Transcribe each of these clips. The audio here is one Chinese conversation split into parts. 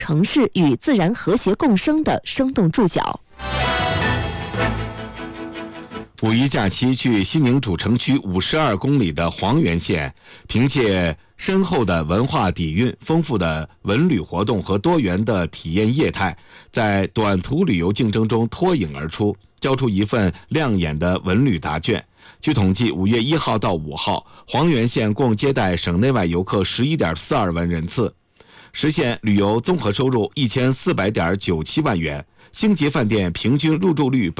城市与自然和谐共生的生动注脚。 五一假期，距西宁主城区52公里的黄原县，凭借深厚的文化底蕴、丰富的文旅活动和多元的体验业态，在短途旅游竞争中脱颖而出，交出一份亮眼的文旅答卷。据统计，5月1号到5号，黄原县共接待省内外游客11.42万人次，实现旅游综合收入1400.97万元。星级饭店平均入住率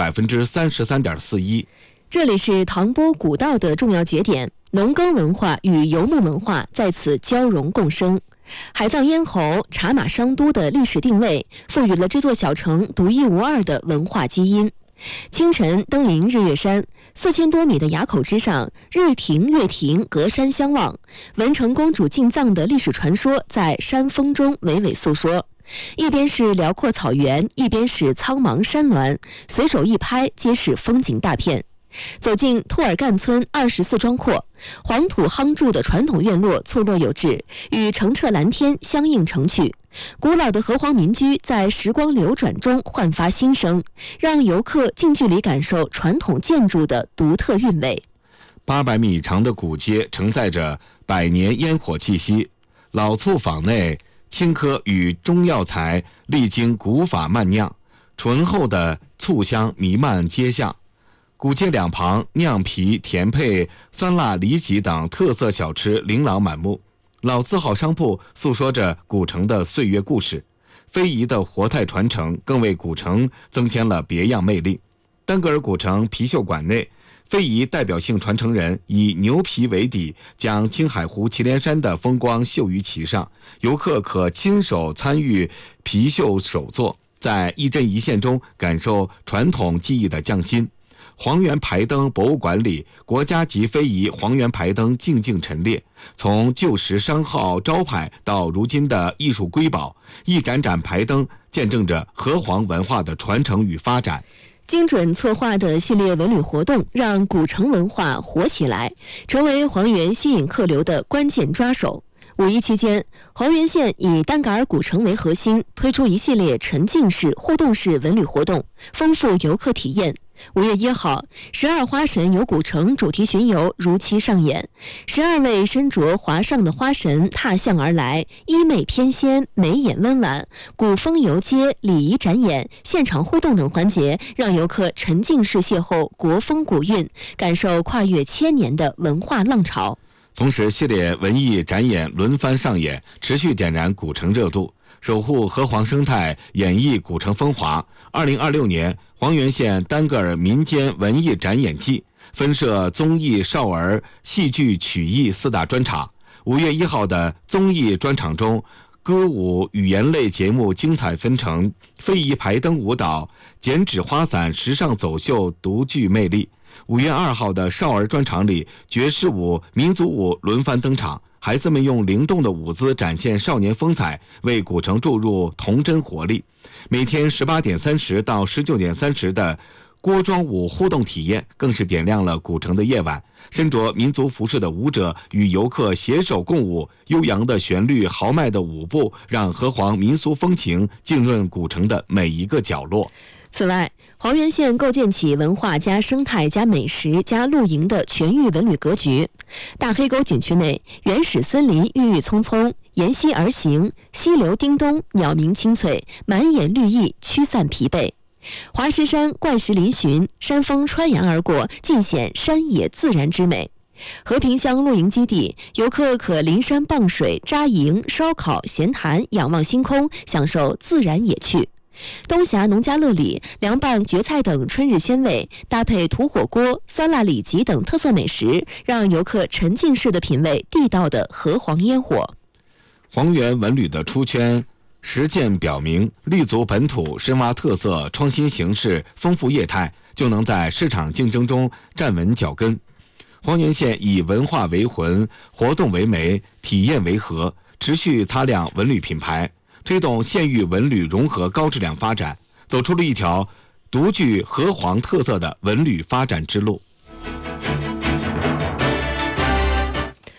33.41%。 这里是唐波古道的重要节点，农耕文化与游牧文化在此交融共生。海藏咽喉、茶马商都的历史定位，赋予了这座小城独一无二的文化基因。清晨登临日月山，4000多米的垭口之上，日亭月亭隔山相望，文成公主进藏的历史传说在山峰中娓娓诉说。一边是辽阔草原，一边是苍茫山峦，随手一拍皆是风景大片。走进吐尔干村24庄廓，黄土夯筑的传统院落错落有致，与澄澈蓝天相映成趣。古老的河湟民居在时光流转中焕发新生，让游客近距离感受传统建筑的独特韵味。 800米长的古街承载着百年烟火气息，老醋坊内青稞与中药材历经古法慢酿，醇厚的醋香弥漫街巷。古街两旁酿皮、甜配、酸辣里脊等特色小吃琳琅满目，老字号商铺诉说着古城的岁月故事，非遗的活态传承更为古城增添了别样魅力。丹格尔古城貔貅馆内，非遗代表性传承人以牛皮为底，将青海湖祁连山的风光绣于其上，游客可亲手参与貔貅手作，在一针一线中感受传统技艺的匠心。黄原排灯博物馆里，国家级非遗黄原排灯静静陈列，从旧时商号招牌到如今的艺术瑰宝，一盏盏排灯见证着河湟文化的传承与发展。 精准策划的系列文旅活动让古城文化活起来，成为黄原吸引客流的关键抓手。5一期间，黄原县以丹噶尔古城为核心，推出一系列沉浸式、互动式文旅活动，丰富游客体验。5月1号，12花神游古城主题巡游如期上演，12位身着华上的花神踏象而来，衣袂翩跹，眉眼温婉，古风游街、礼仪展演、现场互动等环节，让游客沉浸式邂逅国风古韵，感受跨越千年的文化浪潮。 同时，系列文艺展演轮番上演，持续点燃古城热度，守护河湟生态，演绎古城风华。2026年，黄原县丹格尔民间文艺展演季分设综艺、少儿、戏剧、曲艺4大专场。5月1号的综艺专场中，歌舞、语言类节目精彩纷呈，非遗排灯舞蹈、剪纸花伞、时尚走秀独具魅力。5月2号的少儿专场里，爵士舞、民族舞轮番登场，孩子们用灵动的舞姿展现少年风采，为古城注入童真活力。每天18点30到19点30的锅庄舞互动体验，更是点亮了古城的夜晚。身着民族服饰的舞者与游客携手共舞，悠扬的旋律、豪迈的舞步，让河湟民俗风情浸润古城的每一个角落。 此外，黄原县构建起文化加生态加美食加露营的全域文旅格局。大黑沟景区内，原始森林郁郁葱葱，沿溪而行，溪流叮咚，鸟鸣清脆，满眼绿意驱散疲惫。华石山怪石嶙峋，山峰穿杨而过，尽显山野自然之美。和平乡露营基地，游客可临山傍水、扎营、烧烤、闲谈，仰望星空，享受自然野趣。东峡农家乐里，凉拌蕨菜等春日鲜味，搭配土火锅、酸辣里脊等特色美食，让游客沉浸式的品味地道的河湟烟火。 黄原文旅的出圈实践表明，立足本土，深挖特色，创新形式，丰富业态，就能在市场竞争中站稳脚跟。黄原县以文化为魂，活动为媒，体验为核，持续擦亮文旅品牌，推动县域文旅融合高质量发展，走出了一条独具河湟特色的文旅发展之路。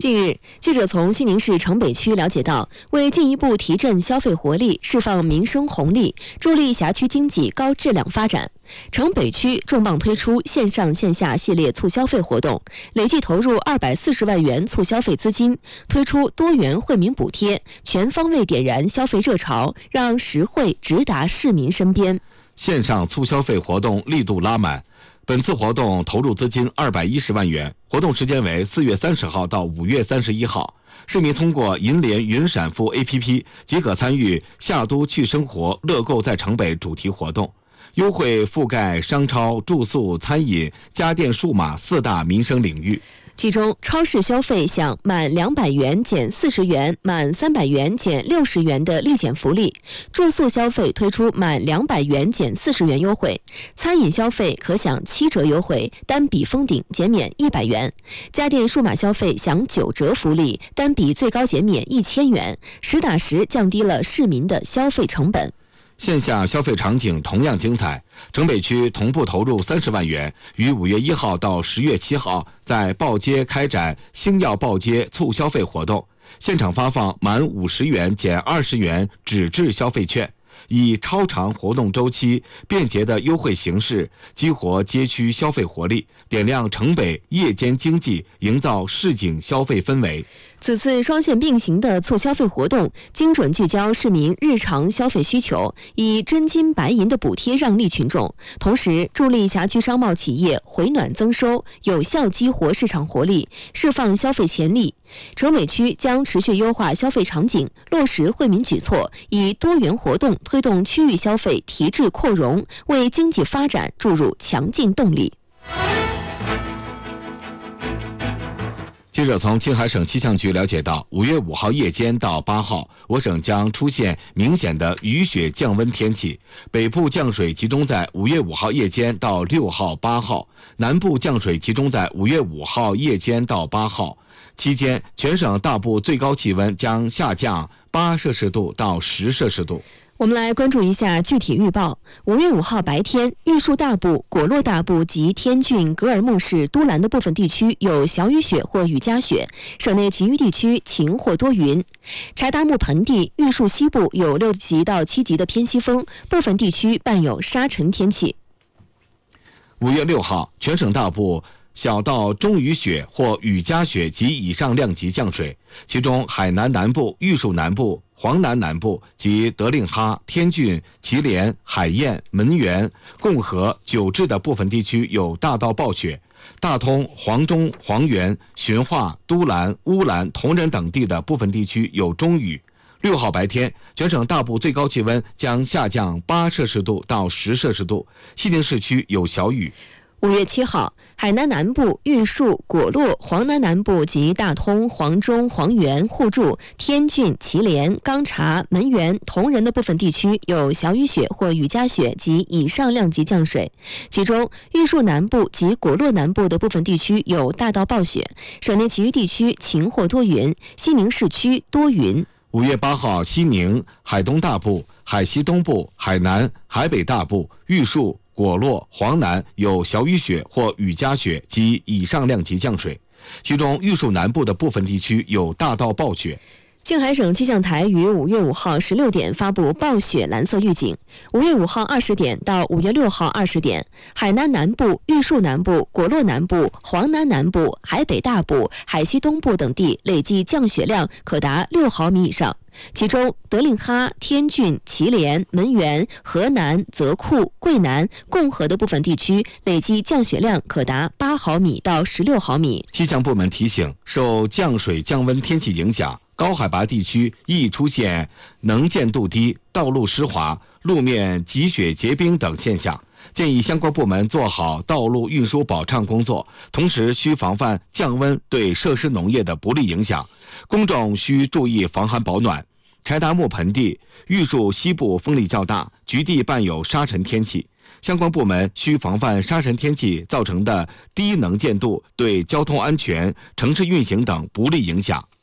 近日，记者从西宁市城北区了解到，为进一步提振消费活力、释放民生红利，助力辖区经济高质量发展，城北区重磅推出线上线下系列促消费活动，累计投入240万元促消费资金，推出多元惠民补贴，全方位点燃消费热潮，让实惠直达市民身边。 线上促消费活动力度拉满，本次活动投入资金210万元，活动时间为4月30号到5月31号。市民通过银联云闪付 APP 即可参与夏都趣生活乐购在城北主题活动，优惠覆盖商超、住宿、餐饮、家电、数码4大民生领域。 其中，超市消费享满200元减40元、满300元减60元的立减福利；住宿消费推出满200元减40元优惠；餐饮消费可享7折优惠，单笔封顶减免100元；家电数码消费享9折福利，单笔最高减免1000元，实打实降低了市民的消费成本。 线下消费场景同样精彩，城北区同步投入30万元，于5月1号到10月7号在报街开展星耀报街促消费活动，现场发放满50元减20元纸质消费券，以超长活动周期、便捷的优惠形式，激活街区消费活力，点亮城北夜间经济，营造市井消费氛围。 此次双线并行的促消费活动，精准聚焦市民日常消费需求，以真金白银的补贴让利群众，同时助力辖区商贸企业回暖增收，有效激活市场活力，释放消费潜力。城北区将持续优化消费场景，落实惠民举措，以多元活动推动区域消费提质扩容，为经济发展注入强劲动力。 记者从青海省气象局了解到，5月5号夜间到8号，我省将出现明显的雨雪降温天气，北部降水集中在5月5号夜间到6号、8号，南部降水集中在5月5号夜间到8号。期间，全省大部最高气温将下降8摄氏度到10摄氏度。 我们来关注一下具体预报。5月5号白天，玉树大部、果洛大部及天峻、格尔木市、都兰的部分地区有小雨雪或雨夹雪，省内其余地区晴或多云。柴达木盆地、玉树西部有6级到7级的偏西风，部分地区伴有沙尘天气。 5月6号，全省大部小到中雨雪或雨夹雪及以上量级降水，其中海南南部、玉树南部、黄南南部及德令哈、天峻、祁连、海晏、门源、共和、九治的部分地区有大到暴雪，大通、黄中、黄原、循化、都兰、乌兰、铜仁等地的部分地区有中雨。6号白天，全省大部最高气温将下降8摄氏度到10摄氏度，西宁市区有小雨。 5月7号，海南南部、玉树、果洛、黄南南部及大通、黄中、黄原、互助、天峻、祁连、钢察、门源、铜仁的部分地区有小雨雪或雨夹雪及以上量级降水，其中玉树南部及果洛南部的部分地区有大到暴雪，省内其余地区晴或多云，西宁市区多云。 5月8号，西宁、海东大部、海西东部、海南、海北大部、玉树、果洛、黄南有小雨雪或雨夹雪及以上量级降水，其中玉树南部的部分地区有大到暴雪。 青海省气象台于5月5号16点发布暴雪蓝色预警。5月5号20点到5月6号20点，海南南部、玉树南部、果洛南部、黄南南部、海北大部、海西东部等地累计降雪量可达6毫米以上。其中，德令哈、天峻、祁连、门源、河南、泽库、桂南、共和的部分地区累计降雪量可达8毫米到16毫米。 气象部门提醒，受降水降温天气影响，高海拔地区易出现能见度低、道路湿滑、路面积雪结冰等现象，建议相关部门做好道路运输保障工作，同时需防范降温对设施农业的不利影响。公众需注意防寒保暖。柴达木盆地、玉树西部风力较大，局地伴有沙尘天气，相关部门需防范沙尘天气造成的低能见度对交通安全、城市运行等不利影响。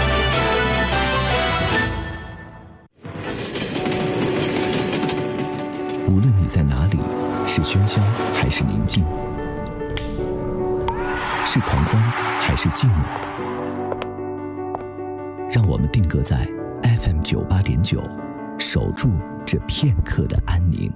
无论你在哪里，是喧嚣还是宁静，是狂欢还是寂寞， 让我们定格在 FM 98.9，守住这片刻的安宁。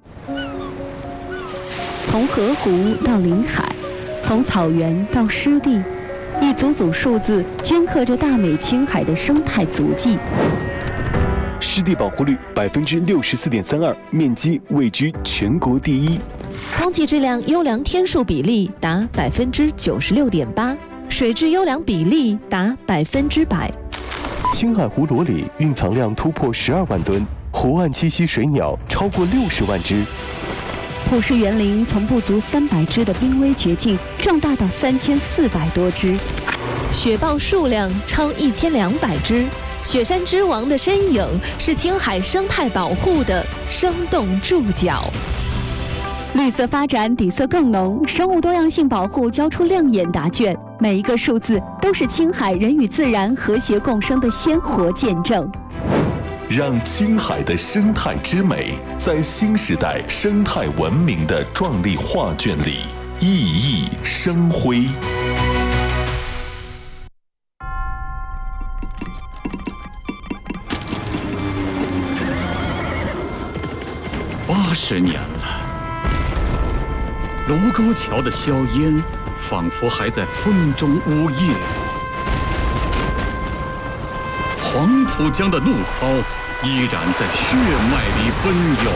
从河湖到临海，从草原到湿地，一组组数字镌刻着大美青海的生态足迹。 湿地保护率64.32%，面积位居全国第一。 空气质量优良天数比例达96.8%，水质优良比例达100%。 青海湖裸里蕴藏量突破12万吨，湖岸栖息水鸟超过60万只。 普氏园林从不足300只的濒危绝境壮大到3400多只， 雪豹数量超1200只。雪山之王的身影是青海生态保护的生动注脚。 绿色发展底色更浓，生物多样性保护交出亮眼答卷，每一个数字都是青海人与自然和谐共生的鲜活见证。 让青海的生态之美在新时代生态文明的壮丽画卷里熠熠生辉。 80年了，卢沟桥的硝烟仿佛还在风中呜咽，黄浦江的怒涛依然在血脉里奔涌。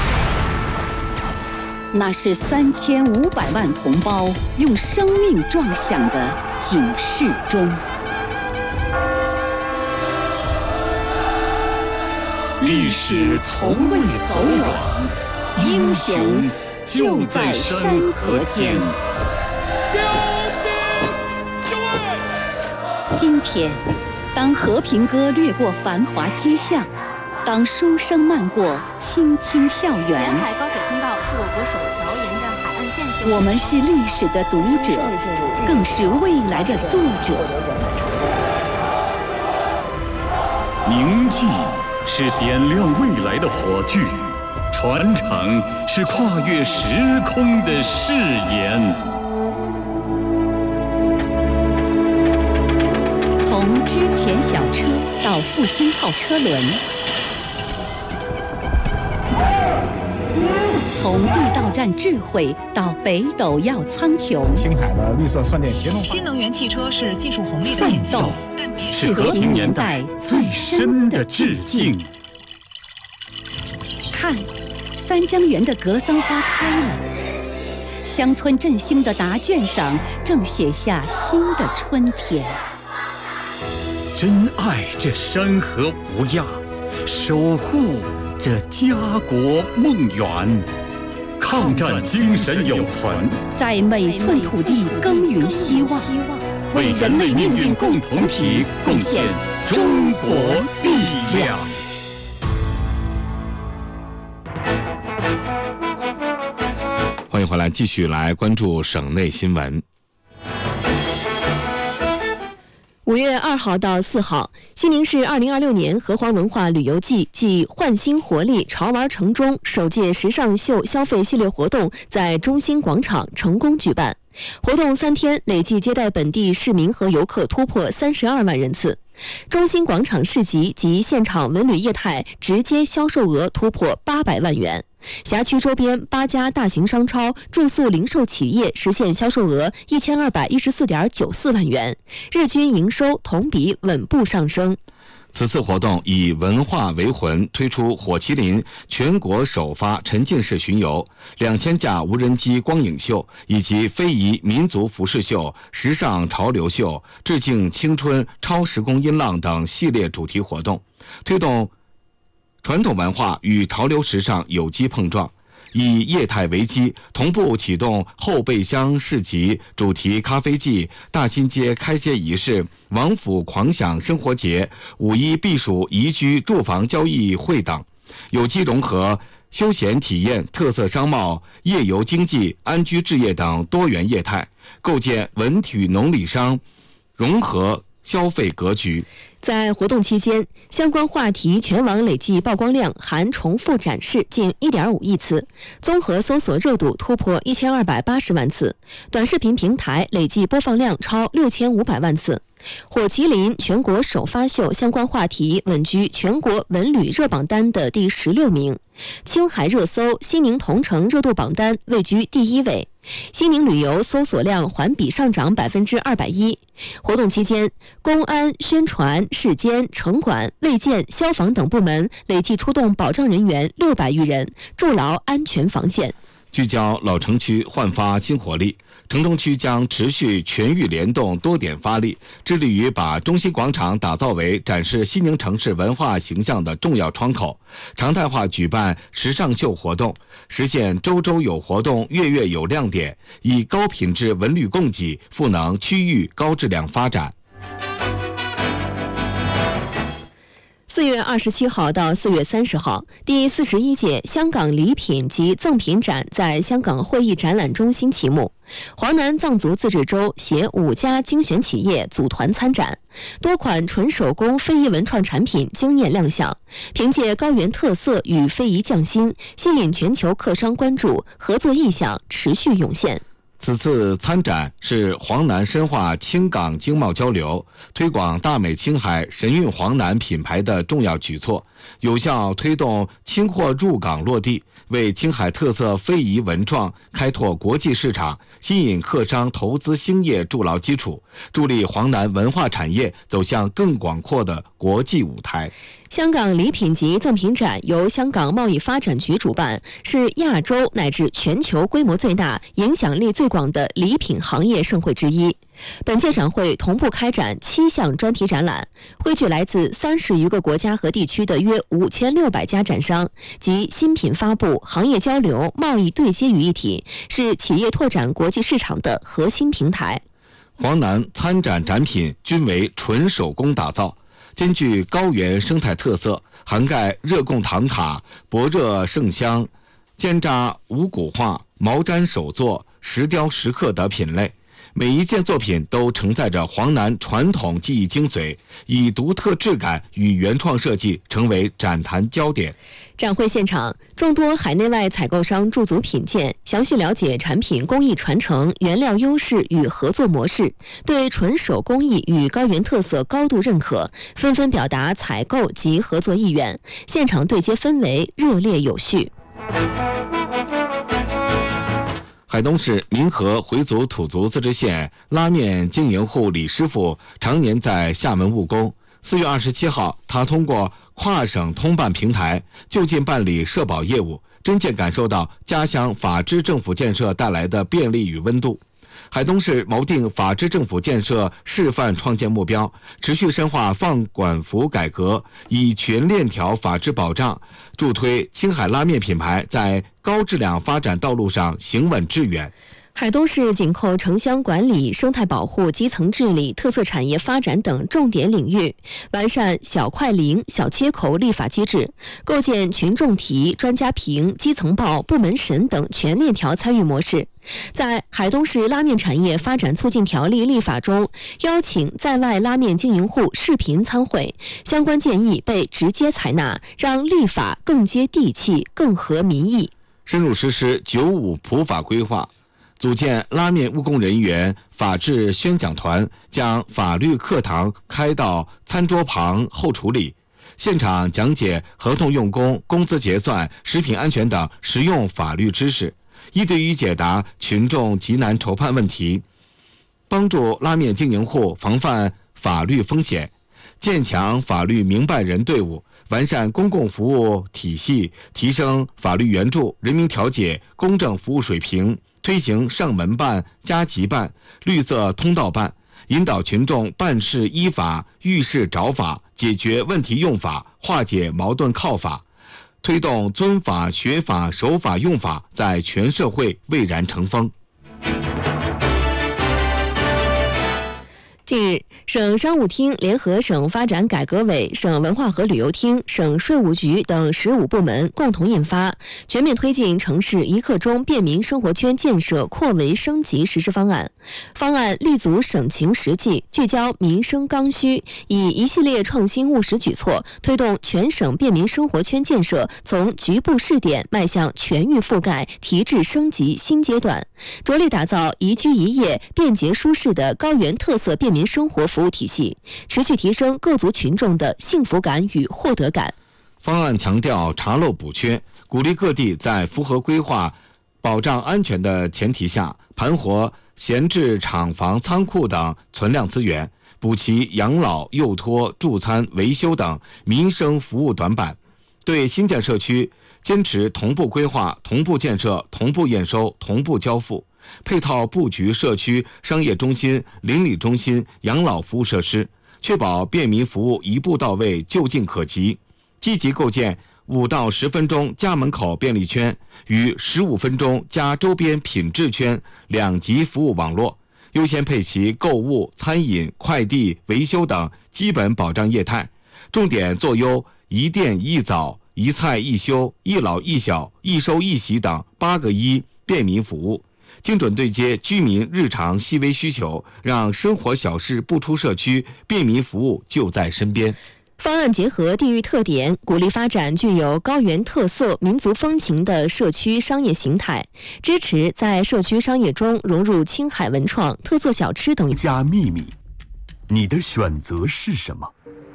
那是3500万同胞用生命撞响的警示钟。 历史从未走远，英雄就在山河间。 今天，当和平歌掠过繁华街巷，当书声漫过青青校园， 沿海高铁通道是我国首条沿着海岸线。 我们是历史的读者，更是未来的作者。 铭记是点亮未来的火炬，传承是跨越时空的誓言。 从之前小车到复兴号车轮，从地道战智慧到北斗耀苍穹， 青海的绿色算电协同化， 新能源汽车是技术红利的奋斗是和平年代最深的致敬。 看，三江源的格桑花开了，乡村振兴的答卷上正写下新的春天。 珍爱这山河无恙，守护这家国梦圆，抗战精神永存， 在每寸土地耕耘希望， 为人类命运共同体贡献中国力量。 欢迎回来，继续来关注省内新闻。 5月2号到4号，西宁市2026年河湟文化旅游季暨焕新活力潮玩城中首届时尚秀消费系列活动在中心广场成功举办。活动3天，累计接待本地市民和游客突破32万人次。中心广场市集及现场文旅业态直接销售额突破800万元。辖区周边8家大型商超、住宿零售企业实现销售额1214.94万元，日均营收同比稳步上升。 此次活动以文化为魂，推出火麒麟全国首发沉浸式巡游、2000架无人机光影秀以及非遗民族服饰秀、时尚潮流秀、致敬青春超时空音浪等系列主题活动，推动传统文化与潮流时尚有机碰撞。以业态为基，同步启动后备箱市集、主题咖啡季、大新街开街仪式、王府狂想生活节、5·1避暑宜居住房交易会等，有机融合休闲体验、特色商贸、夜游经济、安居置业等多元业态，构建文体农礼商融合消费格局。 在活动期间，相关话题全网累计曝光量含重复展示近1.5亿次，综合搜索热度突破1280万次，短视频平台累计播放量超6500万次。 火麒麟全国首发秀相关话题稳居全国文旅热榜单的第16名，青海热搜西宁同城热度榜单位居第1位，西宁旅游搜索量环比上涨210%。活动期间，公安、宣传、市监、城管、卫健、消防等部门累计出动保障人员600余人，筑牢安全防线。 聚焦老城区焕发新活力，城中区将持续全域联动多点发力，致力于把中心广场打造为展示西宁城市文化形象的重要窗口，常态化举办时尚秀活动，实现周周有活动、月月有亮点，以高品质文旅供给赋能区域高质量发展。 4月27号到4月30号，第41届香港礼品及赠品展在香港会议展览中心启幕。华南藏族自治州携5家精选企业组团参展，多款纯手工非遗文创产品惊艳亮相，凭借高原特色与非遗匠心，吸引全球客商关注，合作意向持续涌现。 此次参展是黄南深化青港经贸交流，推广大美青海神韵黄南品牌的重要举措，有效推动青货入港落地，为青海特色非遗文创开拓国际市场、吸引客商投资兴业筑牢基础，助力黄南文化产业走向更广阔的国际舞台。 香港礼品及赠品展由香港贸易发展局主办，是亚洲乃至全球规模最大、影响力最广的礼品行业盛会之一。本届展会同步开展7项专题展览，汇聚来自30余个国家和地区的约5600家展商，集新品发布、行业交流、贸易对接于一体，是企业拓展国际市场的核心平台。 黄南参展展品均为纯手工打造，兼具高原生态特色，涵盖热贡唐卡、博热圣香、尖扎五谷画、毛毡手作、石雕石刻等品类。每一件作品都承载着黄南传统技艺精髓，以独特质感与原创设计成为展坛焦点。 展会现场，众多海内外采购商驻足品鉴，详细了解产品工艺传承、原料优势与合作模式，对纯手工艺与高原特色高度认可，纷纷表达采购及合作意愿。现场对接氛围热烈有序。 海东市民和回族土族自治县拉面经营户李师傅常年在厦门务工。4月27号，他通过跨省通办平台就近办理社保业务，真切感受到家乡法治政府建设带来的便利与温度。海东市锚定法治政府建设示范创建目标，持续深化放管服改革，以全链条法治保障，助推青海拉面品牌在高质量发展道路上行稳致远。 海东市紧扣城乡管理、生态保护、基层治理、特色产业发展等重点领域，完善小快灵、小切口立法机制，构建群众提、专家评、基层报、部门审等全链条参与模式。在海东市拉面产业发展促进条例立法中，邀请在外拉面经营户视频参会，相关建议被直接采纳，让立法更接地气、更合民意。 深入实施95普法规划，组建拉面务工人员法治宣讲团，将法律课堂开到餐桌旁后处理，现场讲解合同用工、工资结算、食品安全等实用法律知识，一对一解答群众急难愁盼问题，帮助拉面经营户防范法律风险，建强法律明白人队伍，完善公共服务体系，提升法律援助、人民调解、公正服务水平，推行上门办、加急办、绿色通道办，引导群众办事依法、遇事找法，解决问题用法，化解矛盾靠法，推动尊法、学法、守法、用法在全社会蔚然成风。 近日，省商务厅联合省发展改革委、省文化和旅游厅、省税务局等15部门共同印发《全面推进城市一刻钟便民生活圈建设扩围升级实施方案》。方案立足省情实际，聚焦民生刚需，以一系列创新务实举措，推动全省便民生活圈建设从局部试点迈向全域覆盖、提质升级新阶段，着力打造宜居宜业、便捷舒适的高原特色便民民生活服务体系，持续提升各族群众的幸福感与获得感。 方案强调查漏补缺，鼓励各地在符合规划、保障安全的前提下，盘活闲置厂房、仓库等存量资源，补齐养老、幼托、助餐、维修等民生服务短板。对新建社区，坚持同步规划、同步建设、同步验收、同步交付，配套布局社区商业中心、邻里中心、养老服务设施，确保便民服务一步到位、就近可及。积极构建5到10分钟家门口便利圈与15分钟加周边品质圈2级服务网络，优先配齐购物、餐饮、快递、维修等基本保障业态，重点做优一店一早、一菜一休、一老一小、一收一洗等8个1便民服务，精准对接居民日常细微需求，让生活小事不出社区，便民服务就在身边。 方案结合地域特点，鼓励发展具有高原特色、民族风情的社区商业形态，支持在社区商业中融入青海文创、特色小吃等。 加秘密，你的选择是什么？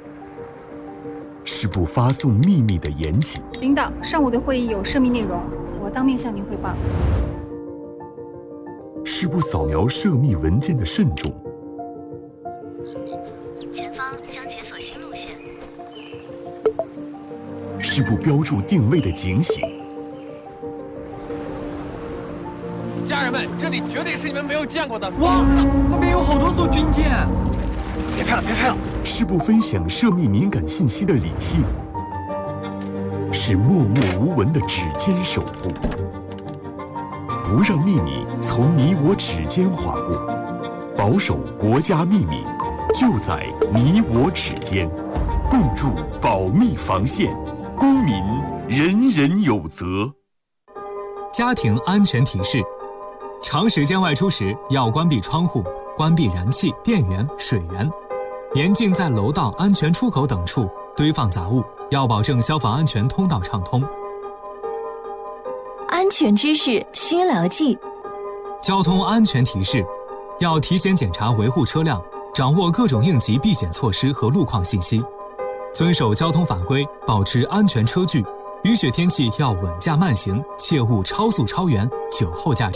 是不发送秘密的严谨。 领导，上午的会议有涉密内容，我当面向您汇报。 是不扫描涉密文件的慎重。 前方将解锁新路线。 是不标注定位的警醒。 家人们，这里绝对是你们没有见过的。 哇，那边有好多艘军舰！ 别拍了，别拍了！ 是不分享涉密敏感信息的理性。是默默无闻的指尖守护。不让秘密从你我指尖划过，保守国家秘密，就在你我指尖，共筑保密防线。公民人人有责。 家庭安全提示：长时间外出时要关闭窗户、关闭燃气、电源、水源，严禁在楼道、安全出口等处堆放杂物，要保证消防安全通道畅通。 安全知识需牢记。 交通安全提示：要提前检查维护车辆，掌握各种应急避险措施和路况信息，遵守交通法规，保持安全车距。雨雪天气要稳驾慢行，切勿超速超员、酒后驾驶。